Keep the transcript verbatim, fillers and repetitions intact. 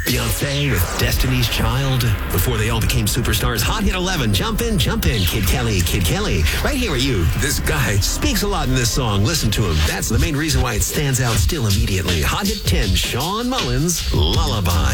Beyonce with Destiny's Child. Before they all became superstars, Hot Hit eleven, Jump In, Jump In, Kid Kelly, Kid Kelly. Right here at you. This guy speaks a lot in this song. Listen to him. That's the main reason why it stands out still immediately. Hot Hit ten, Sean Mullins, Lullaby.